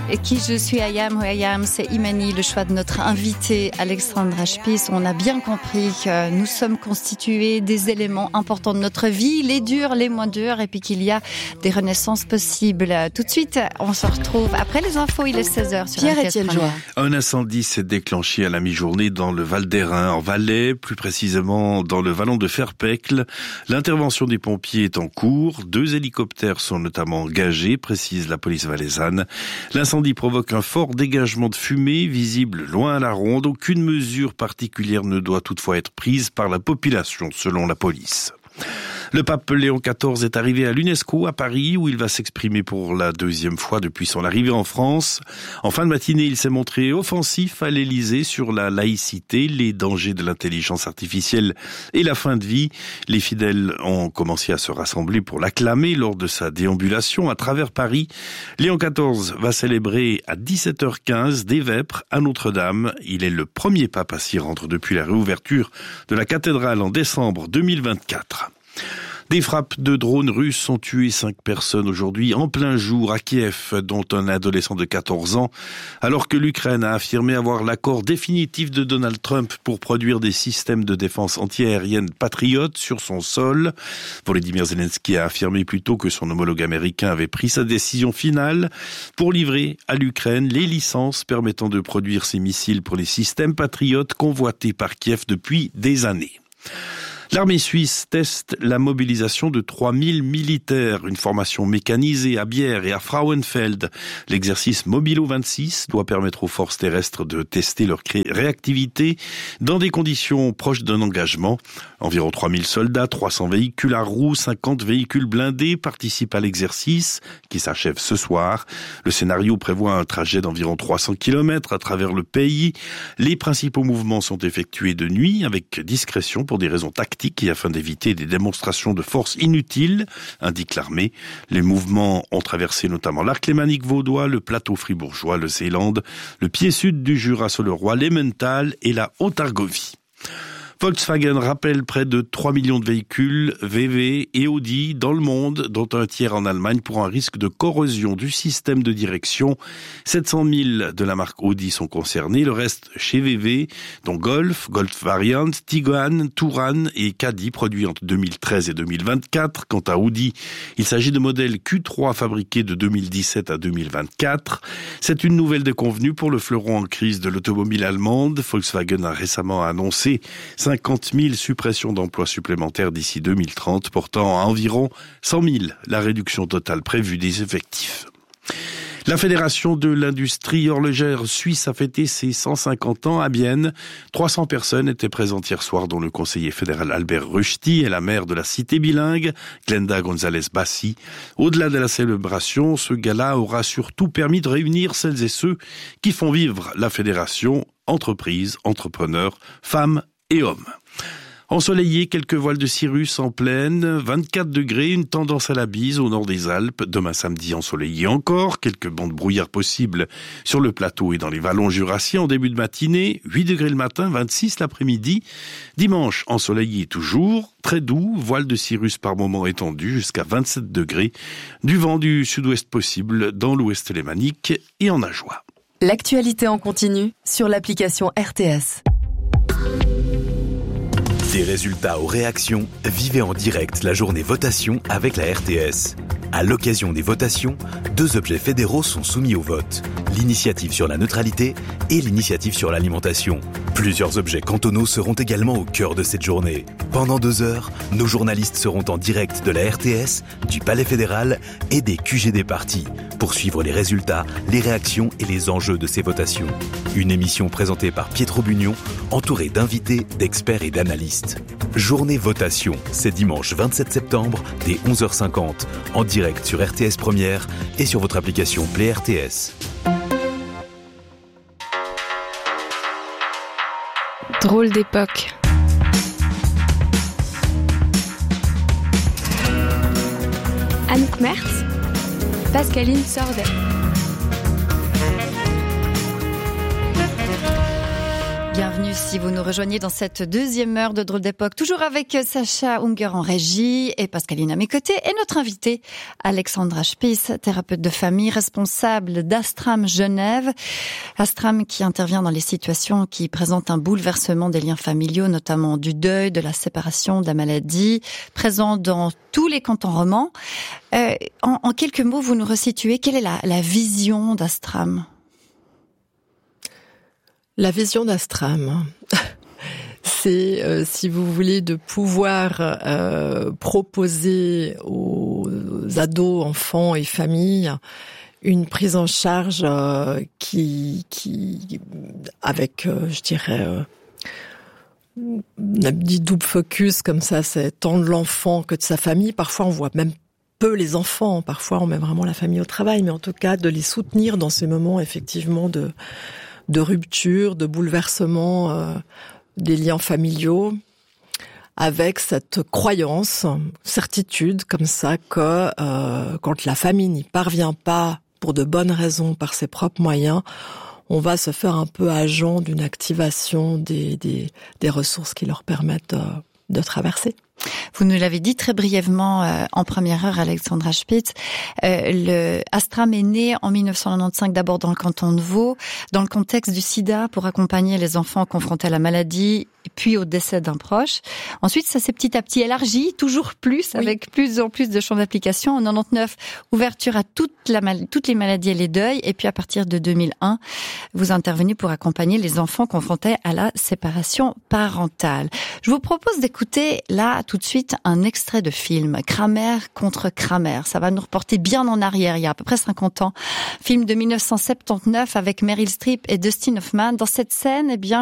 Et qui je suis, Ayam, c'est Imani, le choix de notre invité Alexandra Spies. On a bien compris que nous sommes constitués des éléments importants de notre vie, les durs, les moins durs, et puis qu'il y a des renaissances possibles. Tout de suite, on se retrouve après les infos, il est 16h sur Pierre-Étienne Joie. Un incendie s'est déclenché à la mi-journée dans le Val d'Airain, en Valais, plus précisément dans le vallon de Ferpecle. L'intervention des pompiers est en cours. 2 hélicoptères sont notamment engagés, précise la police valaisanne. L'incendie provoque un fort dégagement de fumée, visible loin à la ronde. Aucune mesure particulière ne doit toutefois être prise par la population, selon la police. Le pape Léon XIV est arrivé à l'UNESCO à Paris, où il va s'exprimer pour la 2e fois depuis son arrivée en France. En fin de matinée, il s'est montré offensif à l'Élysée sur la laïcité, les dangers de l'intelligence artificielle et la fin de vie. Les fidèles ont commencé à se rassembler pour l'acclamer lors de sa déambulation à travers Paris. Léon XIV va célébrer à 17h15 des vêpres à Notre-Dame. Il est le premier pape à s'y rendre depuis la réouverture de la cathédrale en décembre 2024. Des frappes de drones russes ont tué 5 personnes aujourd'hui en plein jour à Kiev, dont un adolescent de 14 ans, alors que l'Ukraine a affirmé avoir l'accord définitif de Donald Trump pour produire des systèmes de défense antiaérienne patriotes sur son sol. Volodymyr Zelensky a affirmé plus tôt que son homologue américain avait pris sa décision finale pour livrer à l'Ukraine les licences permettant de produire ces missiles pour les systèmes patriotes convoités par Kiev depuis des années. L'armée suisse teste la mobilisation de 3000 militaires, une formation mécanisée à Bière et à Frauenfeld. L'exercice Mobilo 26 doit permettre aux forces terrestres de tester leur réactivité dans des conditions proches d'un engagement. Environ 3000 soldats, 300 véhicules à roues, 50 véhicules blindés participent à l'exercice qui s'achève ce soir. Le scénario prévoit un trajet d'environ 300 km à travers le pays. Les principaux mouvements sont effectués de nuit avec discrétion pour des raisons tactiques et afin d'éviter des démonstrations de force inutiles, indique l'armée. Les mouvements ont traversé notamment l'arc lémanique vaudois, le plateau fribourgeois, le Seeland, le pied sud du Jura sur le Roi, l'Emmental et la Haute-Argovie. Volkswagen rappelle près de 3 millions de véhicules VW et Audi dans le monde, dont un tiers en Allemagne pour un risque de corrosion du système de direction. 700 000 de la marque Audi sont concernés, le reste chez VW, dont Golf, Golf Variant, Tiguan, Touran et Caddy produits entre 2013 et 2024. Quant à Audi, il s'agit de modèles Q3 fabriqués de 2017 à 2024. C'est une nouvelle déconvenue pour le fleuron en crise de l'automobile allemande. Volkswagen a récemment annoncé 50 000 suppressions d'emplois supplémentaires d'ici 2030, portant à environ 100 000 la réduction totale prévue des effectifs. La Fédération de l'industrie horlogère suisse a fêté ses 150 ans à Bienne. 300 personnes étaient présentes hier soir, dont le conseiller fédéral Albert Rushti et la maire de la cité bilingue, Glenda González Bassi. Au-delà de la célébration, ce gala aura surtout permis de réunir celles et ceux qui font vivre la fédération, entreprises, entrepreneurs, femmes et hommes. Ensoleillé, quelques voiles de cirrus en plaine, 24 degrés, une tendance à la bise au nord des Alpes. Demain samedi, ensoleillé encore, quelques bancs de brouillard possibles sur le plateau et dans les vallons jurassiens en début de matinée, 8 degrés le matin, 26 l'après-midi. Dimanche, ensoleillé toujours, très doux, voiles de cirrus par moments étendues jusqu'à 27 degrés. Du vent du sud-ouest possible dans l'ouest lémanique et en Ajoie. L'actualité en continu sur l'application RTS. Des résultats aux réactions, vivez en direct la journée votation avec la RTS. À l'occasion des votations, 2 objets fédéraux sont soumis au vote. L'initiative sur la neutralité et l'initiative sur l'alimentation. Plusieurs objets cantonaux seront également au cœur de cette journée. Pendant 2 heures, nos journalistes seront en direct de la RTS, du Palais fédéral et des QG des partis pour suivre les résultats, les réactions et les enjeux de ces votations. Une émission présentée par Pietro Bugnon, entourée d'invités, d'experts et d'analystes. Journée votation, c'est dimanche 27 septembre dès 11h50 en direct sur RTS Première et sur votre application Play RTS. Drôle d'époque. Anouk Mertz, Pascaline Sordet. Bienvenue si vous nous rejoignez dans cette deuxième heure de Drôle d'époque, toujours avec Sacha Unger en régie et Pascaline à mes côtés, et notre invitée Alexandra Spies, thérapeute de famille, responsable d'Astram Genève. Astram qui intervient dans les situations qui présentent un bouleversement des liens familiaux, notamment du deuil, de la séparation, de la maladie, présent dans tous les cantons romans. En quelques mots, vous nous resituez, quelle est la vision d'Astram ? La vision d'Astram, c'est, si vous voulez, de pouvoir proposer aux ados, enfants et familles une prise en charge qui avec, je dirais, on a dit double focus comme ça, c'est tant de l'enfant que de sa famille. Parfois, on voit même peu les enfants. Parfois, on met vraiment la famille au travail, mais en tout cas, de les soutenir dans ces moments, effectivement, de rupture, de bouleversement des liens familiaux, avec cette croyance, certitude comme ça que quand la famille n'y parvient pas pour de bonnes raisons par ses propres moyens, on va se faire un peu agent d'une activation des ressources qui leur permettent de traverser. Vous nous l'avez dit très brièvement en première heure, Alexandra Spies. Le Astram est né en 1995, d'abord dans le canton de Vaud, dans le contexte du sida, pour accompagner les enfants confrontés à la maladie, puis au décès d'un proche. Ensuite, ça s'est petit à petit élargi, toujours plus, oui, avec plus en plus de champs d'application. En 99, ouverture à toutes les maladies et les deuils. Et puis à partir de 2001, vous intervenez pour accompagner les enfants confrontés à la séparation parentale. Je vous propose d'écouter là tout de suite un extrait de film, Kramer contre Kramer. Ça va nous reporter bien en arrière, il y a à peu près 50 ans. Film de 1979 avec Meryl Streep et Dustin Hoffman. Dans cette scène, eh bien,